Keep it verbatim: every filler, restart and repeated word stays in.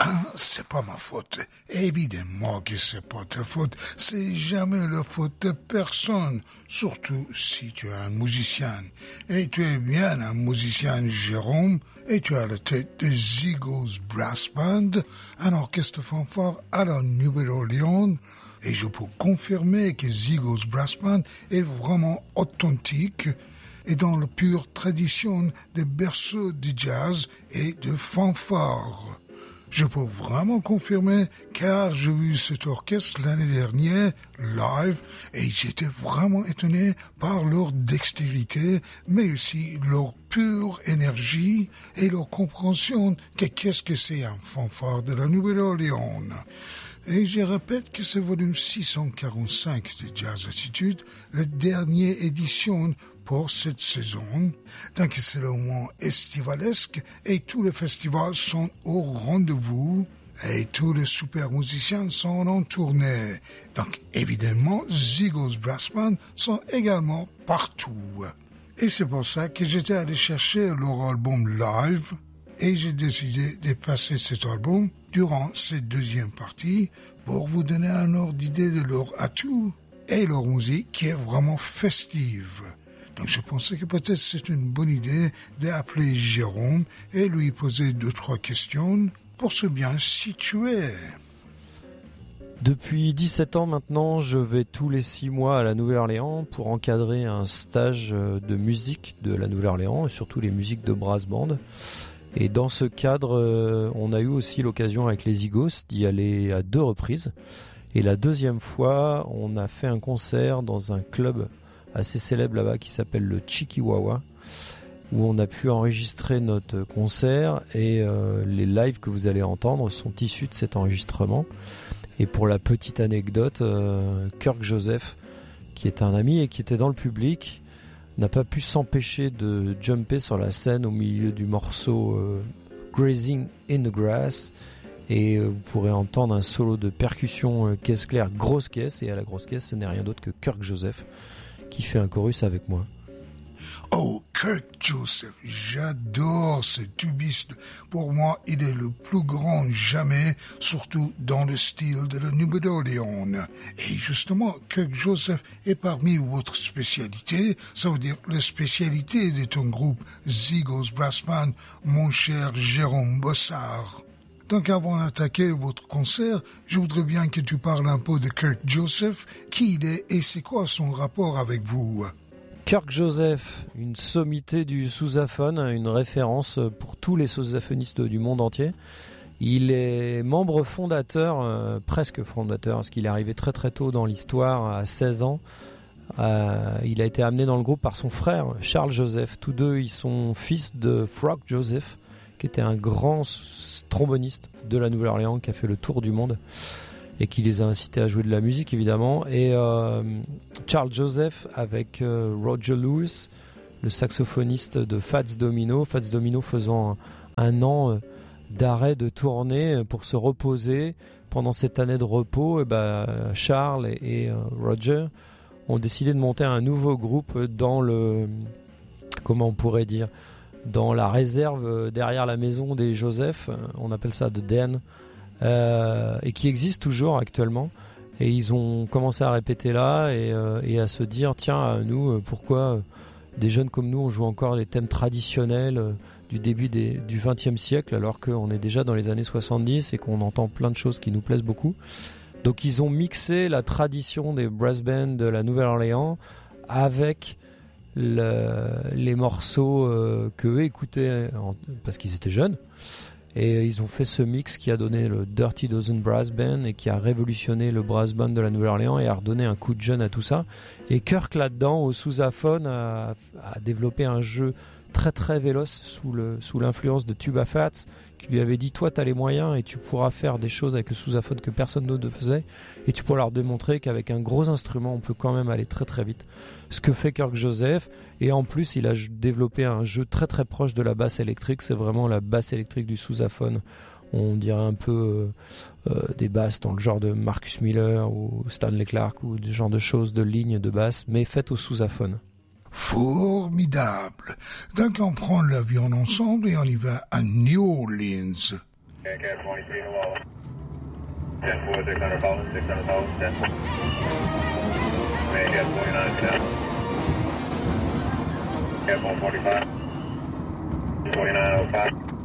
Ah, c'est pas ma faute. Évidemment que c'est pas ta faute. C'est jamais la faute de personne. Surtout si tu es un musicien. Et tu es bien un musicien, Jérôme. Et tu as la tête de Zigos Brass Band, un orchestre fanfare à la Nouvelle-Orléans. Et je peux confirmer que Zigos Brass Band est vraiment authentique et dans la pure tradition des berceaux de jazz et de fanfare. Je peux vraiment confirmer car j'ai vu cet orchestre l'année dernière live et j'étais vraiment étonné par leur dextérité mais aussi leur pure énergie et leur compréhension que qu'est-ce que c'est un fanfare de la Nouvelle-Orléans. Et je répète que c'est volume six cent quarante-cinq de Jazz Attitude, la dernière édition pour cette saison. Donc c'est le moment estivalesque et tous les festivals sont au rendez-vous et tous les super musiciens sont en tournée. Donc évidemment, Zigos Brass Band sont également partout. Et c'est pour ça que j'étais allé chercher leur album live et j'ai décidé de passer cet album durant cette deuxième partie pour vous donner un ordre d'idée de leur atout et leur musique qui est vraiment festive. Donc je pensais que peut-être c'est une bonne idée d'appeler Jérôme et lui poser deux, trois questions pour se bien situer. Depuis dix-sept ans maintenant, je vais tous les six mois à la Nouvelle-Orléans pour encadrer un stage de musique de la Nouvelle-Orléans et surtout les musiques de brass band. Et dans ce cadre, on a eu aussi l'occasion avec les Zigos d'y aller à deux reprises. Et la deuxième fois, on a fait un concert dans un club assez célèbre là-bas qui s'appelle le Chikiwawa, où on a pu enregistrer notre concert et euh, les lives que vous allez entendre sont issus de cet enregistrement. Et pour la petite anecdote, euh, Kirk Joseph, qui est un ami et qui était dans le public, n'a pas pu s'empêcher de jumper sur la scène au milieu du morceau euh, Grazing in the Grass, et euh, vous pourrez entendre un solo de percussion euh, caisse claire, grosse caisse, et à la grosse caisse ce n'est rien d'autre que Kirk Joseph qui fait un chorus avec moi. Oh, Kirk Joseph, j'adore ce tubiste. Pour moi, il est le plus grand jamais, surtout dans le style de la Nouvelle-Orléans. Et justement, Kirk Joseph est parmi votre spécialité, ça veut dire la spécialité de ton groupe Zigos Brass Band, mon cher Jérôme Bossard. Donc avant d'attaquer votre concert, je voudrais bien que tu parles un peu de Kirk Joseph, qui il est et c'est quoi son rapport avec vous? Kirk Joseph, une sommité du sousaphone, une référence pour tous les sousaphonistes du monde entier. Il est membre fondateur, euh, presque fondateur, parce qu'il est arrivé très très tôt dans l'histoire, à seize ans. Euh, il a été amené dans le groupe par son frère, Charles Joseph. Tous deux, ils sont fils de Frog Joseph, qui était un grand tromboniste de la Nouvelle-Orléans, qui a fait le tour du monde et qui les a incités à jouer de la musique évidemment. Et euh, Charles Joseph avec euh, Roger Lewis, le saxophoniste de Fats Domino, Fats Domino faisant un, un an d'arrêt de tournée pour se reposer. Pendant cette année de repos, et ben, Charles et, et euh, Roger ont décidé de monter un nouveau groupe dans le, comment on pourrait dire, dans la réserve derrière la maison des Joseph, on appelle ça The Den. Euh, et qui existe toujours actuellement, et ils ont commencé à répéter là et, euh, et à se dire tiens, nous pourquoi euh, des jeunes comme nous on joue encore les thèmes traditionnels euh, du début des, du vingtième siècle alors qu'on est déjà dans les années soixante-dix et qu'on entend plein de choses qui nous plaisent beaucoup. Donc ils ont mixé la tradition des brass bands de la Nouvelle-Orléans avec le, les morceaux euh, qu'eux écoutaient en, parce qu'ils étaient jeunes. Et ils ont fait ce mix qui a donné le Dirty Dozen Brass Band et qui a révolutionné le brass band de la Nouvelle-Orléans et a redonné un coup de jeune à tout ça. Et Kirk là-dedans, au sousaphone, a, a développé un jeu très très véloce sous, le, sous l'influence de Tuba Fats, qui lui avait dit toi t'as les moyens et tu pourras faire des choses avec le sousaphone que personne d'autre ne faisait, et tu pourras leur démontrer qu'avec un gros instrument on peut quand même aller très très vite. Ce que fait Kirk Joseph, et en plus il a développé un jeu très très proche de la basse électrique. C'est vraiment la basse électrique du sousaphone, on dirait un peu euh, euh, des basses dans le genre de Marcus Miller ou Stanley Clarke ou des genres de choses de lignes de basse mais faites au sousaphone. Formidable. Donc on prend l'avion ensemble et on y va à New Orleans. Okay, Cat twenty-three to Wawa. ten four, six hundred thousand, six hundred thousand, ten four. Okay, Cat twenty-nine to down. Cat one forty-five. twenty-nine oh five.